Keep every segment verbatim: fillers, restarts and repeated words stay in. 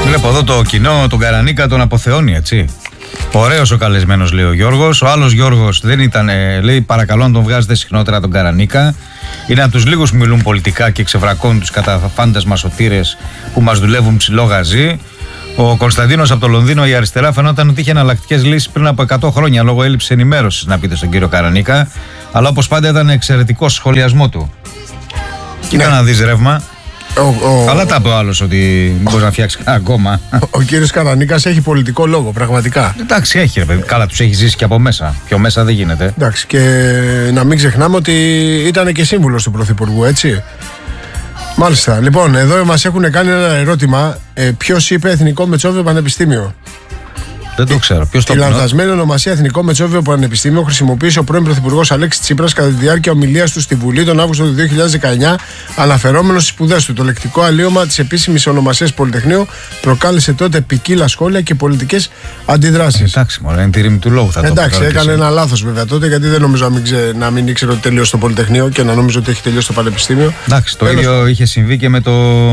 Βλέπω εδώ το κοινό, τον Καρανίκα τον αποθεώνει, έτσι. Ωραίος ο καλεσμένος, λέει ο Γιώργος. Ο άλλος Γιώργος δεν ήταν, ε, λέει, παρακαλώ να τον βγάζετε συχνότερα τον Καρανίκα. Είναι από τους λίγους που μιλούν πολιτικά και ξεβρακώνουν τους καταφάντας μασοτήρες που μας δουλεύουν ψηλό γαζί. Ο Κωνσταντίνος από το Λονδίνο, η αριστερά φαινόταν ότι είχε εναλλακτικές λύσεις πριν από εκατό χρόνια λόγω έλλειψης ενημέρωσης, να πείτε στον κύριο Καρανίκα. Αλλά όπως πάντα ήταν εξαιρετικός σχολιασμό του. Κοίτα ναι. να δεις ρεύμα. Ο, ο, Αλλά τα είπε ο άλλος ότι μπορεί να φτιάξει ακόμα. Ο, ο κύριος Καρανίκας έχει πολιτικό λόγο, πραγματικά. Εντάξει, έχει ρε παιδί. Καλά, τους έχει ζήσει και από μέσα. Πιο μέσα δεν γίνεται. Εντάξει, και να μην ξεχνάμε ότι ήταν και σύμβουλος του Πρωθυπουργού, έτσι. Μάλιστα. Λοιπόν, εδώ μας έχουν κάνει ένα ερώτημα. Ε, ποιος είπε Εθνικό Μετσόβιο Πανεπιστήμιο? Δεν το ξέρω. Ποιος το Τη πει? λανθασμένη ονομασία Εθνικό Μετσόβιο Πανεπιστήμιο χρησιμοποίησε ο πρώην Πρωθυπουργός Αλέξης Τσίπρας κατά τη διάρκεια ομιλίας του στη Βουλή τον Αύγουστο του δύο χιλιάδες δεκαεννιά, αναφερόμενος στις σπουδές του. Το λεκτικό αλλοίωμα της επίσημης ονομασίας Πολυτεχνείου προκάλεσε τότε ποικίλα σχόλια και πολιτικές αντιδράσεις. Εντάξει, μωρέ, είναι τη ρήμη του λόγου. Θα Εντάξει, το έκανε ένα λάθος βέβαια τότε, γιατί δεν νομίζω να μην, ξε, να μην ήξερε ότι τελείωσε το Πολυτεχνείο και να νομίζω ότι έχει τελειώσει το Πανεπιστήμιο. Εντάξει, το Τέλος... ίδιο είχε συμβεί και με, το...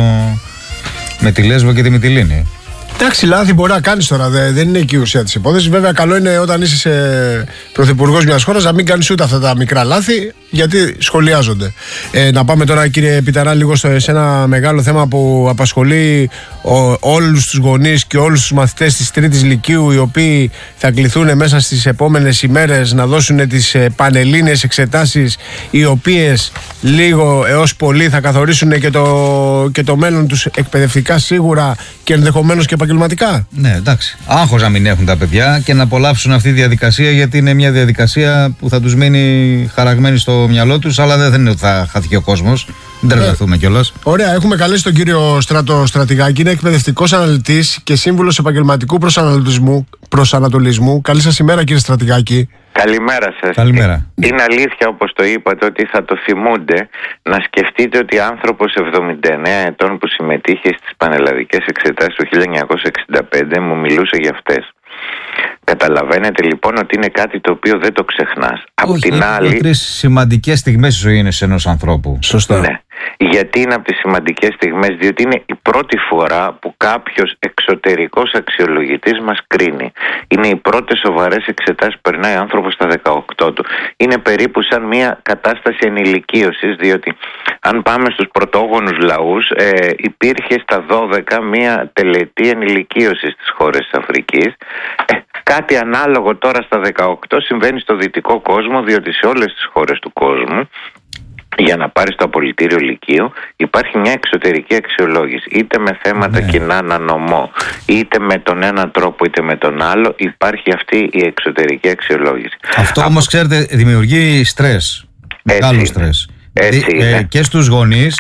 με τη Λέσβο και τη Μυτιλήνη. Εντάξει, λάθη μπορεί να κάνεις τώρα, δε, δεν είναι εκεί η ουσία της υπόθεσης. Βέβαια, καλό είναι όταν είσαι πρωθυπουργός μιας χώρας να μην κάνεις ούτε αυτά τα μικρά λάθη, γιατί σχολιάζονται. Ε, να πάμε τώρα, κύριε Πιταρά, λίγο στο, σε ένα μεγάλο θέμα που απασχολεί ο, όλους τους γονείς και όλους τους μαθητές της τρίτης Λυκείου, οι οποίοι θα κληθούν μέσα στις επόμενες ημέρες να δώσουν τις ε, πανελλήνιες εξετάσεις, οι οποίες λίγο έως πολύ θα καθορίσουν και το, και το μέλλον τους εκπαιδευτικά σίγουρα και ενδεχομένως και επαγγελματικά. Ναι, εντάξει. Άγχος να μην έχουν τα παιδιά και να απολαύσουν αυτή τη διαδικασία, γιατί είναι μια διαδικασία που θα τους μείνει χαραγμένη στο μυαλό τους, αλλά δεν είναι ότι θα χαθεί ο κόσμος. Δεν τρελαθούμε κιόλας. Ωραία, έχουμε καλέσει τον κύριο Στράτο Στρατηγάκη. Είναι εκπαιδευτικός αναλυτής και σύμβουλος επαγγελματικού προσανατολισμού. προσανατολισμού. Καλή σας ημέρα, κύριε Στρατηγάκη. Καλημέρα σας. Καλημέρα. Είναι αλήθεια, όπως το είπατε, ότι θα το θυμούνται. Να σκεφτείτε ότι άνθρωπος εβδομήντα εννέα ετών που συμμετείχε στις πανελλαδικές εξετάσεις του χίλια εννιακόσια εξήντα πέντε μου μιλούσε για αυτές. Καταλαβαίνετε λοιπόν ότι είναι κάτι το οποίο δεν το ξεχνάς. Από την είναι άλλη. Τρεις σημαντικές στιγμές της ζωής ενός ανθρώπου. Σωστά. Ναι. Γιατί είναι από τις σημαντικές στιγμές? Διότι είναι η πρώτη φορά που κάποιος εξωτερικός αξιολογητής μας κρίνει. Είναι οι πρώτες σοβαρές εξετάσεις που περνάει ο άνθρωπος στα δεκαοκτώ του. Είναι περίπου σαν μια κατάσταση ενηλικίωσης, διότι αν πάμε στους πρωτόγονους λαούς, ε, υπήρχε στα δώδεκα μια τελετή ενηλικίωσης στις χώρες της Αφρικής. Ε, κάτι ανάλογο τώρα στα δεκαοκτώ συμβαίνει στο δυτικό κόσμο, διότι σε όλες τις χώρες του κόσμου, για να πάρεις το απολυτήριο λυκείου, υπάρχει μια εξωτερική αξιολόγηση. Είτε με θέματα ναι. κοινά ανανομό, είτε με τον ένα τρόπο είτε με τον άλλο, υπάρχει αυτή η εξωτερική αξιολόγηση. Αυτό Από... όμως, ξέρετε, δημιουργεί στρες. Μεγάλο στρες. Έτσι είναι. Ε, και στους γονείς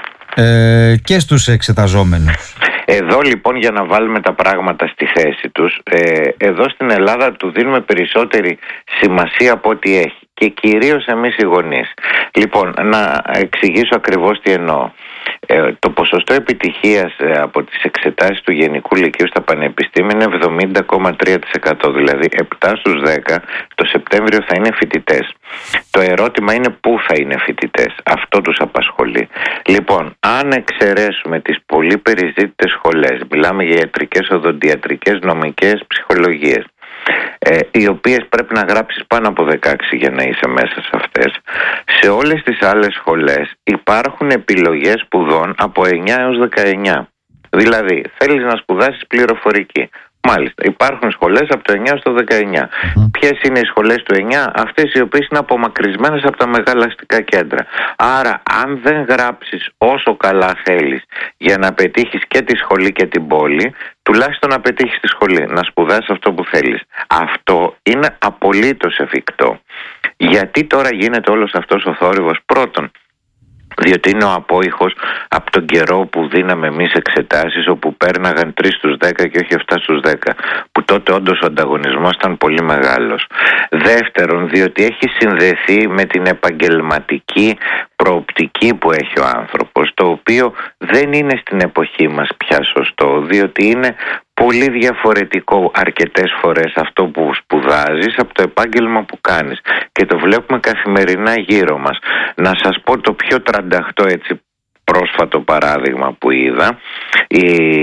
ε, και στους εξεταζόμενους. Εδώ λοιπόν, για να βάλουμε τα πράγματα στη θέση τους, ε, εδώ στην Ελλάδα του δίνουμε περισσότερη σημασία από ό,τι έχει. Και κυρίως εμείς οι γονείς. Λοιπόν, να εξηγήσω ακριβώς τι εννοώ. Ε, το ποσοστό επιτυχίας ε, από τις εξετάσεις του Γενικού Λυκείου στα πανεπιστήμια είναι εβδομήντα κόμμα τρία τοις εκατό, δηλαδή επτά στους δέκα το Σεπτέμβριο θα είναι φοιτητές. Το ερώτημα είναι πού θα είναι φοιτητές. Αυτό τους απασχολεί. Λοιπόν, αν εξαιρέσουμε τις πολύ περιζήτητες σχολές, μιλάμε για ιατρικές, οδοντιατρικές, νομικές, ψυχολογίες, Ε, οι οποίες πρέπει να γράψεις πάνω από δεκαέξι για να είσαι μέσα σε αυτές. Σε όλες τις άλλες σχολές υπάρχουν επιλογές σπουδών από εννιά έως δεκαεννιά. Δηλαδή, θέλεις να σπουδάσεις πληροφορική. Μάλιστα, υπάρχουν σχολές από το εννιά έως το δεκαεννιά. Mm-hmm. Ποιες είναι οι σχολές του εννιά? Αυτές οι οποίες είναι απομακρυσμένες από τα μεγάλα αστικά κέντρα. Άρα, αν δεν γράψεις όσο καλά θέλεις για να πετύχεις και τη σχολή και την πόλη, τουλάχιστον να πετύχεις τη σχολή, να σπουδάσεις αυτό που θέλεις. Αυτό είναι απολύτως εφικτό. Γιατί τώρα γίνεται όλος αυτός ο θόρυβος? Πρώτον, διότι είναι ο απόϊχος από τον καιρό που δίναμε εμείς εξετάσεις, όπου πέρναγαν τρεις στους δέκα και όχι επτά στους δέκα, που τότε όντως ο ανταγωνισμός ήταν πολύ μεγάλος. Δεύτερον, διότι έχει συνδεθεί με την επαγγελματική προοπτική που έχει ο άνθρωπος, το οποίο δεν είναι στην εποχή μας πια σωστό, διότι είναι πολύ διαφορετικό αρκετές φορές αυτό που σπουδάζεις από το επάγγελμα που κάνεις, και το βλέπουμε καθημερινά γύρω μας. Να σας πω το πιο τρανταχτό έτσι πρόσφατο παράδειγμα που είδα. Η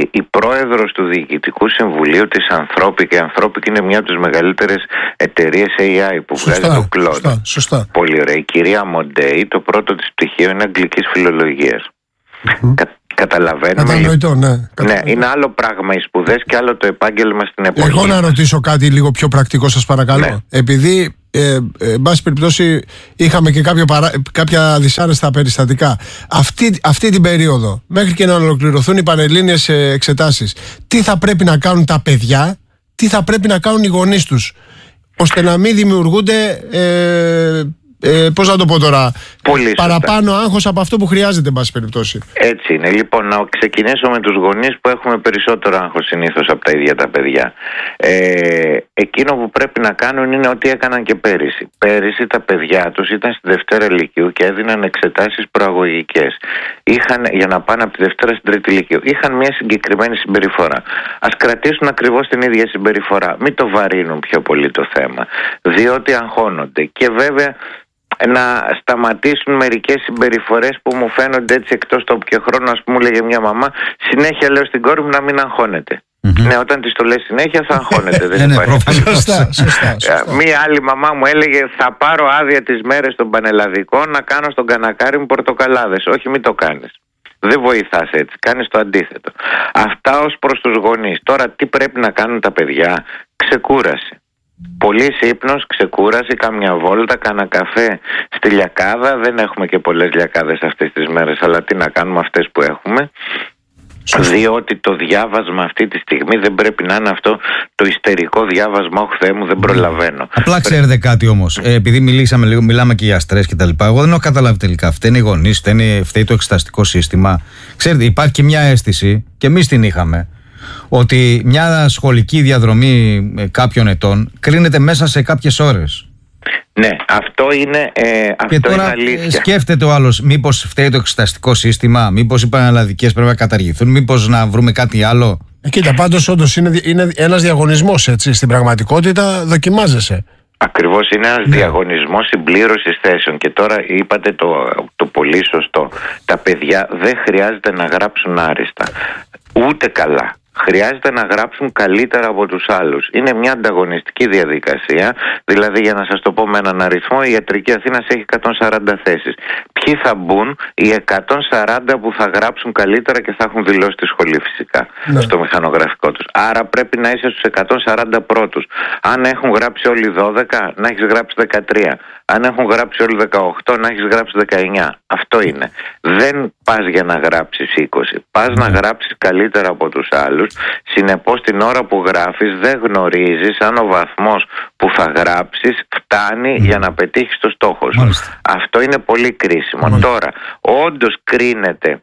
η πρόεδρος του Διοικητικού Συμβουλίου της Ανθρώπικη, η Ανθρώπικη είναι μια από τις μεγαλύτερες εταιρείες έι άι που σωστά, βγάζει το Claude. Σωστά, σωστά. Πολύ ωραία. Η κυρία Μοντέι, το πρώτο της πτυχίο είναι αγγλικής φιλολογίας. Mm-hmm. Κα, καταλαβαίνουμε. Κατανοητό, ναι. Ναι, είναι άλλο πράγμα οι σπουδές και άλλο το επάγγελμα στην εποχή. Εγώ να ρωτήσω κάτι λίγο πιο πρακτικό, σας παρακαλώ. Ναι. Επειδή, ε, ε, εν πάση περιπτώσει, είχαμε και κάποιο παρά, κάποια δυσάρεστα περιστατικά. Αυτή, αυτή την περίοδο, μέχρι και να ολοκληρωθούν οι πανελλήνιες εξετάσεις, τι θα πρέπει να κάνουν τα παιδιά, τι θα πρέπει να κάνουν οι γονείς τους, ώστε να μην δημιουργούνται... Ε, Ε, πώς να το πω τώρα, πολύ παραπάνω σωστά. Άγχος από αυτό που χρειάζεται, εν πάση περιπτώσει. Έτσι είναι. Λοιπόν, να ξεκινήσω με τους γονείς που έχουμε περισσότερο άγχος συνήθως από τα ίδια τα παιδιά. Ε, εκείνο που πρέπει να κάνουν είναι ό,τι έκαναν και πέρυσι. Πέρυσι τα παιδιά τους ήταν στη Δευτέρα Λυκείου και έδιναν εξετάσεις προαγωγικές. Είχαν, για να πάνε από τη Δευτέρα στην Τρίτη Λυκείου. Είχαν μια συγκεκριμένη συμπεριφορά. Ας κρατήσουν ακριβώς την ίδια συμπεριφορά. Μην το βαρύνουν πιο πολύ το θέμα. Διότι αγχώνονται. Και βέβαια, να σταματήσουν μερικές συμπεριφορές που μου φαίνονται έτσι εκτός τόπου και χρόνου. Ας πούμε, μου λέγε μια μαμά, συνέχεια λέω στην κόρη μου να μην αγχώνεται. Mm-hmm. Ναι, όταν της το λες συνέχεια θα αγχώνεται. Δεν υπάρχει. Σωστά, σωστά, σωστά. Μία άλλη μαμά μου έλεγε, θα πάρω άδεια τις μέρες των πανελλαδικών να κάνω στον κανακάρι μου πορτοκαλάδες. Όχι, μην το κάνεις. Δεν βοηθάς έτσι, κάνεις το αντίθετο. Αυτά ως προς τους γονείς. Τώρα τι πρέπει να κάνουν τα παιδιά? Ξεκούραση. Πολύς ύπνος, ξεκούραση, κάμια βόλτα, κάνα καφέ στη λιακάδα. Δεν έχουμε και πολλές λιακάδες αυτές τις μέρες, αλλά τι να κάνουμε αυτές που έχουμε. Διότι το διάβασμα αυτή τη στιγμή δεν πρέπει να είναι αυτό το ιστερικό διάβασμα. Όχι Θεέ μου, δεν προλαβαίνω. Απλά ξέρετε κάτι όμως, ε, επειδή μιλήσαμε λίγο, μιλάμε και για στρες και τα λοιπά. Εγώ δεν έχω καταλάβει τελικά. Φταίνει οι γονείς, φταίνει, φταίει το εξεταστικό σύστημα. Ξέρετε, υπάρχει και μια αίσθηση, και εμείς την είχαμε, ότι μια σχολική διαδρομή κάποιων ετών κρίνεται μέσα σε κάποιες ώρες. Ναι, αυτό είναι, ε, αυτό και τώρα είναι αλήθεια. Σκέφτεται ο άλλος, μήπως φταίει το εξεταστικό σύστημα, μήπως οι πανελλαδικές πρέπει να καταργηθούν, μήπως να βρούμε κάτι άλλο. Ε, κοίτα, πάντως όντως είναι, είναι ένας διαγωνισμός, έτσι. Στην πραγματικότητα δοκιμάζεσαι. Ακριβώς, είναι ένας ναι. διαγωνισμός συμπλήρωσης θέσεων. Και τώρα είπατε το, το πολύ σωστό. Τα παιδιά δεν χρειάζεται να γράψουν άριστα, ούτε καλά. Χρειάζεται να γράψουν καλύτερα από τους άλλους. Είναι μια ανταγωνιστική διαδικασία. Δηλαδή, για να σας το πω με έναν αριθμό, η Ιατρική Αθήνας έχει εκατόν σαράντα θέσεις. Ποιοι θα μπουν? Οι εκατόν σαράντα που θα γράψουν καλύτερα και θα έχουν δηλώσει τη σχολή φυσικά, ναι. στο μηχανογραφικό τους. Άρα πρέπει να είσαι στους εκατόν σαράντα πρώτους. Αν έχουν γράψει όλοι δώδεκα, να έχεις γράψει δεκατρία. Αν έχουν γράψει όλοι δεκαοκτώ, να έχεις γράψει δεκαεννιά. Αυτό είναι. Δεν πας για να γράψεις είκοσι. Πας mm. να γράψεις καλύτερα από τους άλλους. Συνεπώς την ώρα που γράφεις δεν γνωρίζεις αν ο βαθμός που θα γράψεις φτάνει mm. για να πετύχεις το στόχο σου. Mm. Αυτό είναι πολύ κρίσιμο. Mm. Τώρα, όντως κρίνεται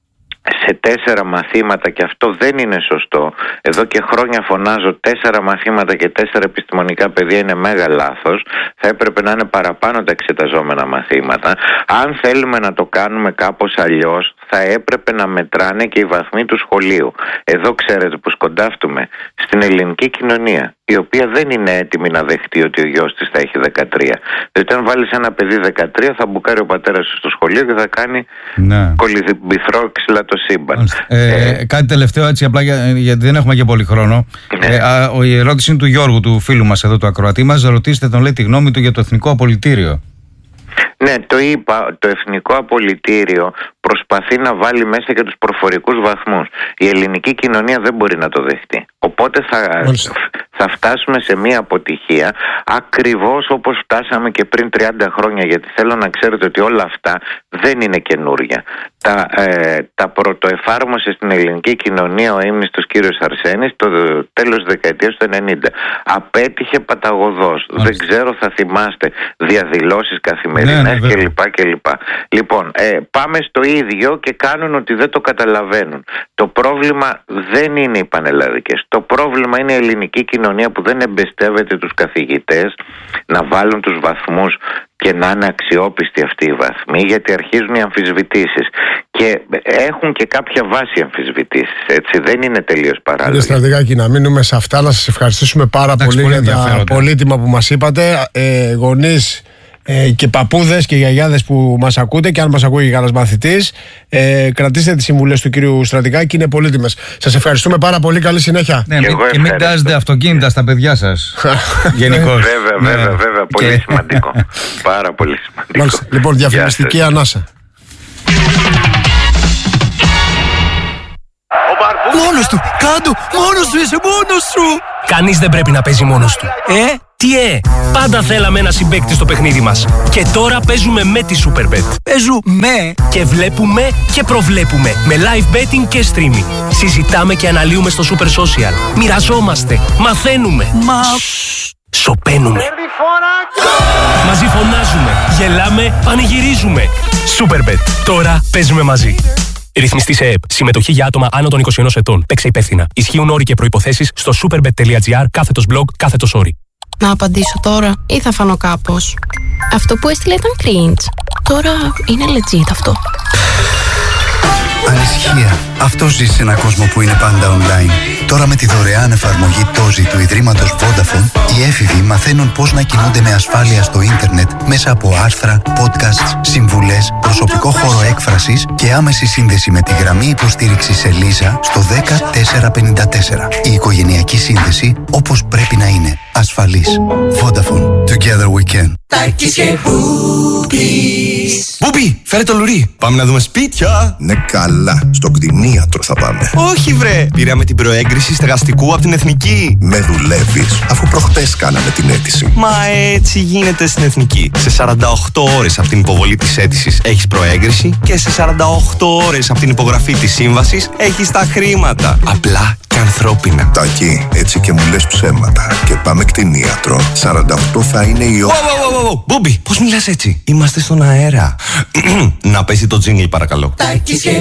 σε τέσσερα μαθήματα, και αυτό δεν είναι σωστό. Εδώ και χρόνια φωνάζω, τέσσερα μαθήματα και τέσσερα επιστημονικά παιδεία είναι μέγα λάθος. Θα έπρεπε να είναι παραπάνω τα εξεταζόμενα μαθήματα. Αν θέλουμε να το κάνουμε κάπως αλλιώς, θα έπρεπε να μετράνε και οι βαθμοί του σχολείου. Εδώ ξέρετε που σκοντάφτουμε? Στην ελληνική κοινωνία, η οποία δεν είναι έτοιμη να δεχτεί ότι ο γιος της θα έχει δεκατρία. Διότι αν βάλεις ένα παιδί δεκατρία, θα μπουκάρει ο πατέρας του στο σχολείο και θα κάνει ναι. κολυμπηθρό ξυλά το σύμπαν. Ε, ε, κάτι τελευταίο, έτσι απλά, για, γιατί δεν έχουμε και πολύ χρόνο. Ναι. Ε, α, η ερώτηση είναι του Γιώργου, του φίλου μας εδώ, του ακροατή μας. Ρωτήστε τον, λέει, τη γνώμη του για το Εθνικό Απολυτήριο. Ναι, το είπα, το Εθνικό Απολυτήριο προσπαθεί να βάλει μέσα και τους προφορικούς βαθμούς. Η ελληνική κοινωνία δεν μπορεί να το δεχτεί. Οπότε θα, θα φτάσουμε σε μια αποτυχία, ακριβώς όπως φτάσαμε και πριν τριάντα χρόνια, γιατί θέλω να ξέρετε ότι όλα αυτά δεν είναι καινούρια. Τα, ε, τα πρωτοεφάρμοσε στην ελληνική κοινωνία ο ύμνηστος κύριος Αρσένης το τέλος της δεκαετίας του ενενήντα. Απέτυχε παταγωδός. Δεν ξέρω, θα θυμάστε διαδηλώσεις καθημερινές ναι, ναι, κλπ. κλπ. Λοιπόν, ε, πάμε στο ίδιο και κάνουν ότι δεν το καταλαβαίνουν. Το πρόβλημα δεν είναι οι πανελλαδικές. Το πρόβλημα είναι η ελληνική κοινωνία που δεν εμπιστεύεται τους καθηγητές να βάλουν τους βαθμούς και να είναι αξιόπιστοι αυτοί οι βαθμοί, γιατί αρχίζουν οι αμφισβητήσεις. Και έχουν και κάποια βάση αμφισβητήσεις, έτσι, δεν είναι τελείως παράλογο. Κύριε Στρατηγάκη, να μείνουμε σε αυτά, να σας ευχαριστήσουμε πάρα Εντάξει, πολύ, πολύ για τα πολύτιμα που μας είπατε. Ε, γονείς, ε, και παππούδες και γιαγιάδες που μας ακούτε, και αν μας ακούει κανένας μαθητής, ε, κρατήστε τις συμβουλές του κύριου Στρατικάκη, είναι πολύτιμες. Σας ευχαριστούμε πάρα πολύ, καλή συνέχεια. Ναι, και, και μην τάζετε αυτοκίνητα στα παιδιά σας. Γενικώς. Βέβαια, βέβαια, βέβαια. Πολύ και... σημαντικό. Πάρα πολύ σημαντικό. Μάλιστα. Λοιπόν, διαφημιστική ανάσα. Μόνος του! Κάντο! Μόνος σου είσαι! Μόνος σου! Κανείς δεν πρέπει να παίζει μόνος του. Ε? Τι ε? Πάντα θέλαμε ένα συμπαίκτη στο παιχνίδι μας. Και τώρα παίζουμε με τη Superbet. Παίζουμε και βλέπουμε και προβλέπουμε. Με live betting και streaming. Συζητάμε και αναλύουμε στο Super Social. Μοιραζόμαστε. Μαθαίνουμε. Μα... Σοπαίνουμε. Μαζί φωνάζουμε. Γελάμε. Πανηγυρίζουμε. Superbet. Τώρα παίζουμε μαζί. Ρυθμιστή σε ΕΕΠ. Συμμετοχή για άτομα άνω των είκοσι ενός ετών. Παίξε υπεύθυνα. Ισχύουν όροι και προϋποθέσεις στο superbet.gr κάθετος blog κάθετος όροι. Να απαντήσω τώρα ή θα φανώ κάπως? Αυτό που έστειλε ήταν cringe. Τώρα είναι legit αυτό. Ανησυχία. Αυτό ζει σε έναν κόσμο που είναι πάντα online. Τώρα με τη δωρεάν εφαρμογή Τόζι του Ιδρύματος Vodafone, οι έφηβοι μαθαίνουν πώς να κινούνται με ασφάλεια στο ίντερνετ μέσα από άρθρα, podcasts, συμβουλές, προσωπικό χώρο έκφρασης και άμεση σύνδεση με τη γραμμή υποστήριξης Ελίζα στο δέκα τέσσερα πενήντα τέσσερα. Η οικογενειακή σύνδεση όπως πρέπει να είναι. Ασφαλής. Vodafone. Together we can. Μπούμπι, φέρε το λουρί. Πάμε να δούμε σπίτια. Ναι, καλά. Στο κτηνίατρο θα πάμε. Όχι, βρε. Πήραμε την προέγκριση στεγαστικού από την Εθνική. Με δουλεύεις, αφού προχτές κάναμε την αίτηση. Μα έτσι γίνεται στην Εθνική. Σε σαράντα οκτώ ώρες από την υποβολή της αίτησης έχεις προέγκριση και σε σαράντα οκτώ ώρες από την υπογραφή της σύμβασης έχεις τα χρήματα. Απλά και ανθρώπινα. Τάκη, έτσι και μου λες ψέματα. Και πάμε κτηνίατρο. σαράντα οκτώ θα είναι η ώρα. Μπούμπι, πώς μιλάς έτσι? Είμαστε στον αέρα. Να πέσει το τζίνγκλ, παρακαλώ. Τάκης και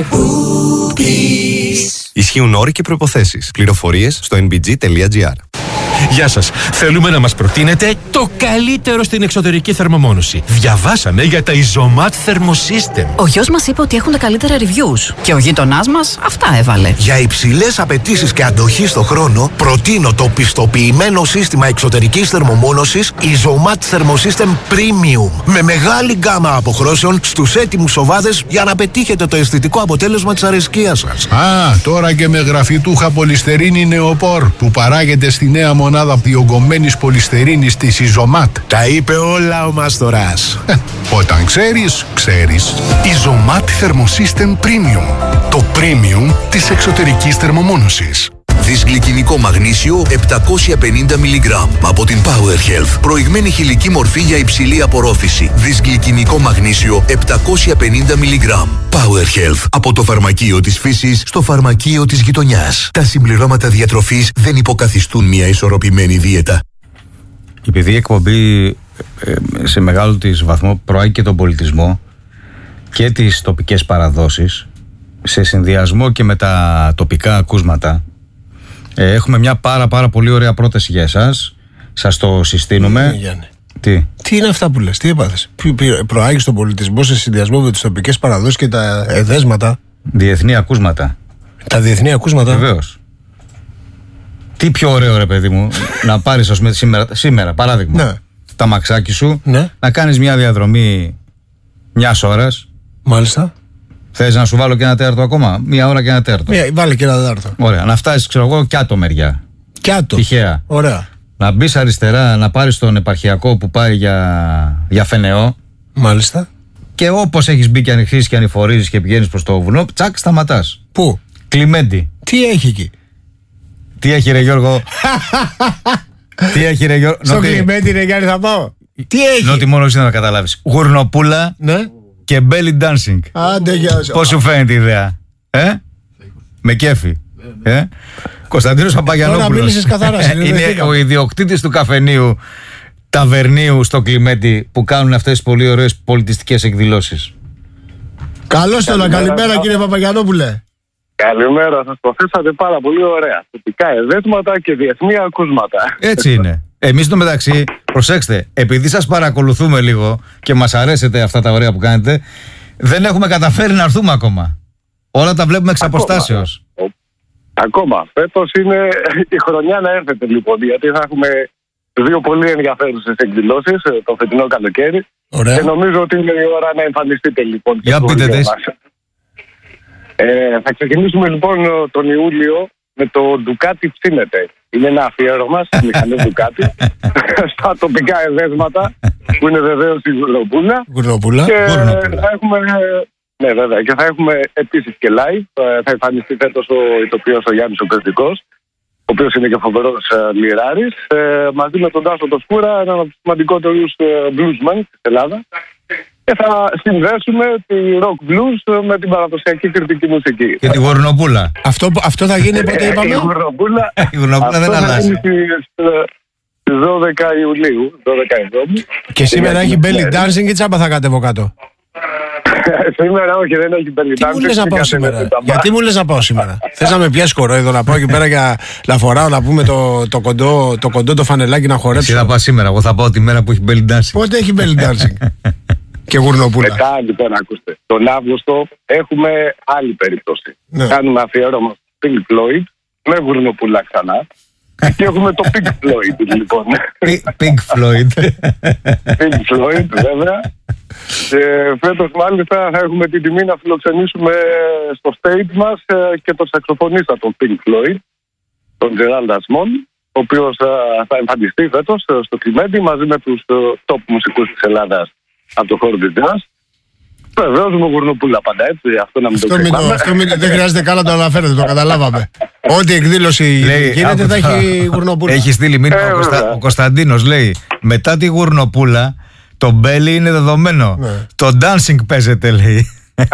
Μπούμπις. Ισχύουν όροι και προϋποθέσεις. Πληροφορίες στο εν μπι τζι τελεία τζι άρ. Γεια σας. Θέλουμε να μας προτείνετε το καλύτερο στην εξωτερική θερμομόνωση. Διαβάσαμε για τα Isomat Thermosystem. Ο γιος μας είπε ότι έχουν τα καλύτερα reviews. Και ο γείτονάς μας αυτά έβαλε. Για υψηλές απαιτήσεις και αντοχή στο χρόνο, προτείνω το πιστοποιημένο σύστημα εξωτερικής θερμομόνωσης Isomat Thermosystem Premium. Με μεγάλη γκάμα αποχρώσεων στους έτοιμους οβάδες για να πετύχετε το αισθητικό αποτέλεσμα της αρεσκίας σας. Α, τώρα και με γραφιτούχα πολυστερίνη νεοπόρ που παράγεται στη νέα μονάδα διογκωμένης πολυστερίνης της Isomat. Τα είπε όλα ο Μαστοράς. Όταν ξέρεις, ξέρεις. Isomat Thermosystem Premium. Το premium της εξωτερικής θερμομόνωσης. Δυσγλυκινικό μαγνήσιο επτακόσια πενήντα μιλιγκράμμ από την Power Health. Προηγμένη χηλική μορφή για υψηλή απορρόφηση. Δυσγλυκινικό μαγνήσιο επτακόσια πενήντα μιλιγκράμμ. Power Health. Από το φαρμακείο της φύσης στο φαρμακείο της γειτονιάς. Τα συμπληρώματα διατροφής δεν υποκαθιστούν μια ισορροπημένη δίαιτα. Επειδή η εκπομπή ε, σε μεγάλο της βαθμό προάγει και τον πολιτισμό και τις τοπικές παραδόσεις, σε συνδυασμό και με τα τοπικά ακούσματα, Ε, έχουμε μια πάρα πάρα πολύ ωραία πρόταση για εσάς. Σας το συστήνουμε. Ναι, Γιάννη. Τι? Τι είναι αυτά που λες, τι έπαθες? Προάγεις τον πολιτισμό σε συνδυασμό με τις τοπικές παραδόσεις και τα εδέσματα. Διεθνή ακούσματα. Τα διεθνή ακούσματα. Βεβαίως. Τι πιο ωραίο, ρε παιδί μου, να πάρεις, ας πούμε, σήμερα, σήμερα παράδειγμα, ναι, τα μαξάκι σου, ναι, να κάνεις μια διαδρομή μιας ώρας. Μάλιστα. Θες να σου βάλω και ένα τέταρτο ακόμα? Μία ώρα και ένα τέταρτο. Μία, βάλε και ένα τέταρτο. Ωραία. Να φτάσεις, ξέρω εγώ, Κιάτο μεριά. Κιάτο. Τυχαία. Ωραία. Να μπεις αριστερά, να πάρεις τον επαρχιακό που πάει για, για Φενεό. Μάλιστα. Και όπως έχεις μπει και ανοιχτήσεις και ανηφορίζεις και πηγαίνεις προς το βουνό, τσακ, σταματάς. Πού? Κλιμέντι. Τι έχει εκεί? Τι έχει, ρε Γιώργο? Τι έχει, ρε Γιώργο? Στο Κλιμέντι, ρε Γιάννη, θα πάω. Τι έχει? Νότι μόνο εσύ να καταλάβεις. Γουρνοπούλα, ναι, και belly dancing. Άντε, για... Πώς σου φαίνεται η ιδέα? Ε? Με κέφι. Ε? Κωνσταντίνος Παπαγιαννόπουλος είναι ο ιδιοκτήτης του καφενείου Ταβερνίου στο Κλιμέντι που κάνουν αυτές τις πολύ ωραίες πολιτιστικές εκδηλώσεις. Καλώς το, καλημέρα κύριε Παπαγιαννόπουλε. Καλημέρα, σας το θέσατε πάρα πολύ ωραία. Τοπικά εδέσματα και διεθνή ακούσματα. Έτσι είναι. Εμείς το μεταξύ, προσέξτε, επειδή σας παρακολουθούμε λίγο και μας αρέσετε αυτά τα ωραία που κάνετε, δεν έχουμε καταφέρει να έρθουμε ακόμα. Όλα τα βλέπουμε εξ αποστάσεως. Ακόμα. Φέτος είναι η χρονιά να έρθετε λοιπόν, γιατί θα έχουμε δύο πολύ ενδιαφέρουσες εκδηλώσεις το φετινό καλοκαίρι. Ωραία. Και νομίζω ότι είναι η ώρα να εμφανιστείτε λοιπόν. Για πείτε τες. Ε, θα ξεκινήσουμε λοιπόν τον Ιούλιο με το Ducati ψήνεται. Είναι ένα αφιέρωμα στις μηχανές Ducati στα τοπικά εδέσματα που είναι βεβαίως η Γουρνοπούλα. Γουρνοπούλα. Και θα έχουμε, ναι, βέβαια, και θα έχουμε επίσης και live. Θα εμφανιστεί φέτος ο ηθοποιός ο Γιάννης ο Πεζικός, ο οποίος είναι και φοβερός ε, λιράρης, ε, μαζί με τον Τάσο το Σκούρα, έναν από τους σημαντικότερους ε, bluesman της Ελλάδα. Και θα συνδέσουμε τη rock blues με την παραδοσιακή κριτική μουσική. Και τη Γουρνοπούλα. Αυτό, αυτό θα γίνει πότε είπαμε? Η Γουρνοπούλα, η Γουρνοπούλα δεν αλλάζει. Στις δώδεκα Ιουλίου, δώδεκα Εβδόμου. Και σήμερα έχει belly dancing ή τσάμπα θα κατέβω κάτω? Σήμερα όχι, δεν έχει belly dancing. Τι μου λες να πάω σήμερα? Γιατί μου λες να πάω σήμερα? Θες να με πιάσει κορόιδο να πάω εκεί πέρα για να φοράω να πούμε το, το, κοντό, το κοντό το φανελάκι να χορέψω? Εσύ θα πάω σήμερα, εγώ θα πάω τη μέρα που έχει belly dancing. Πότε έχει belly dancing? Και Γουρνοπούλα. Μετά λοιπόν ακούστε, τον Αύγουστο έχουμε άλλη περίπτωση. Ναι. Κάνουμε αφιέρωμα στο Pink Floyd με Γουρνοπούλα ξανά. Και έχουμε το Pink Floyd λοιπόν. Pink Floyd. Pink Floyd βέβαια. Και φέτος μάλιστα θα έχουμε την τιμή να φιλοξενήσουμε στο stage μας και τον σαξοφωνίστα των Pink Floyd, τον Gerald Asmon, ο οποίος θα εμφανιστεί φέτος στο Κλιμέντι μαζί με τους top μουσικούς της Ελλάδας από το χώρο της jazz. Βεβαίως με Γουρνοπούλα πάντα, έτσι, αυτό να μην το ξεχνάμε. Αυτό μην, δεν χρειάζεται καν να το αναφέρετε, το καταλάβαμε. Ό,τι εκδήλωση λέει, γίνεται θα έχει Γουρνοπούλα. Έχει στείλει μήνυμα ε, ο, Κωνστα... ο Κωνσταντίνος, λέει, μετά τη Γουρνοπούλα το μπέλι είναι δεδομένο. Ναι. Το dancing παίζεται, λέει.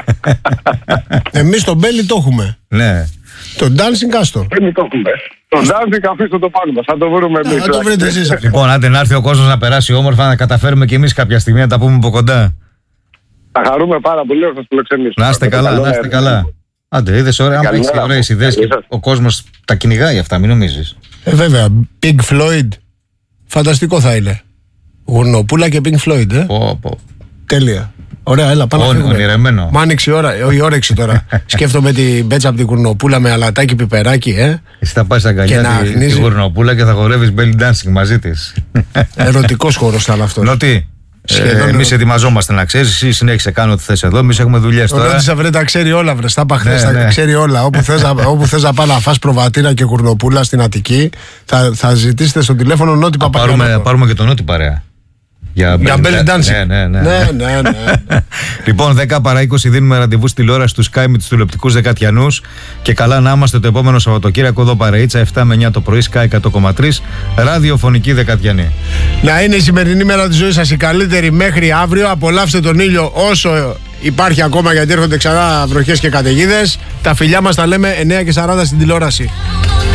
Εμείς το μπέλι το έχουμε. Ναι. Το dancing άστο. Εμείς το έχουμε. Το dancing αφήστε το πάνω μας, θα το βρούμε εμείς. Θα το βρείτε εσείς. Λοιπόν, άντε να έρθει ο κόσμος να περάσει όμορφα, να καταφέρουμε κι εμείς κάποια στιγμή να τα πούμε από κοντά. Θα χαρούμε πάρα πολύ να σας φιλοξενήσουμε. Να είστε καλά, να είστε καλά. Άντε, είδες ωραία, άμα έχεις ωραίες ιδέες και ο κόσμος τα κυνηγάει αυτά, μην νομίζεις. Ε, βέβαια, Pink Floyd, φανταστικό θα είναι. Γουρνοπούλα και Pink Floyd, ε. Πω, πω. Τέλεια. Ωραία, έλα, πάμε να φύγουμε. Ονειρεμένο. Μ' άνοιξε η ώρα, η όρεξη τώρα. Σκέφτομαι την πέτσα από την Γουρνοπούλα με αλατάκι πιπεράκι, ε. Εσύ θα πας στα αγκαλιά τη, τη Γουρνοπούλα και θα χορεύεις belly dancing μαζί της. Ερωτικός χώρος θα είναι αυτό. Νότι. Ε, εμείς ετοιμαζόμαστε να ξέρεις, εσύ συνέχισε κάνω ό,τι θες εδώ, εμείς έχουμε δουλειές τώρα. Ο Νότης βρε τα ξέρει όλα, βρε, τα είπα χθες, ναι, τα ναι. ξέρει όλα. Όπου θες, όπου θες να πάει να φας προβατήρα και Γουρνοπούλα στην Αττική, θα, θα ζητήσετε στο τηλέφωνο Νότη Παπαγιάννη. Πάρουμε, πάρουμε και τον Νότη παρέα. Για belly dancing. Ναι, ναι, ναι. ναι, ναι, ναι. Λοιπόν, δέκα παρά είκοσι δίνουμε ραντεβού στη τηλεόραση του Sky με τους τηλεοπτικούς Δεκατιανούς. Και καλά να είμαστε το επόμενο Σαββατοκύριακο εδώ παρεΐτσα, επτά με εννιά το πρωί, Sky εκατό κόμμα τρία, ραδιοφωνική Δεκατιανή. Να είναι η σημερινή μέρα της ζωής σας η καλύτερη μέχρι αύριο. Απολαύστε τον ήλιο όσο υπάρχει ακόμα, γιατί έρχονται ξανά βροχές και καταιγίδες. Τα φιλιά μας τα λέμε εννιά και σαράντα στην τηλεόραση.